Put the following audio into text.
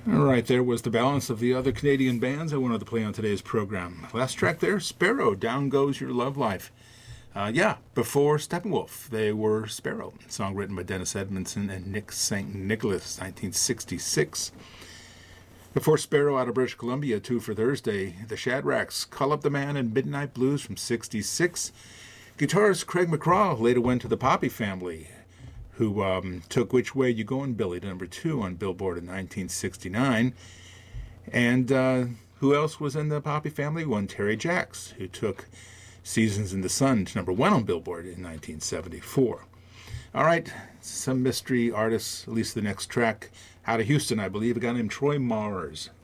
All right, there was the balance of the other Canadian bands I wanted to play on today's program. Last track there, Sparrow, Down Goes Your Love Life. Before Steppenwolf, they were Sparrow, a song written by Dennis Edmondson and Nick St. Nicholas, 1966. Before Sparrow, out of British Columbia, Two for Thursday, the Shadracks, Call Up the Man and Midnight Blues from 66. Guitarist Craig McCraw later went to the Poppy Family, who took Which Way You Goin' Billy to number 2 on Billboard in 1969. And who else was in the Poppy Family? One Terry Jacks, who took Seasons in the Sun to number 1 on Billboard in 1974. All right, some mystery artists, at least the next track, out of Houston, I believe, a guy named Troy Mars.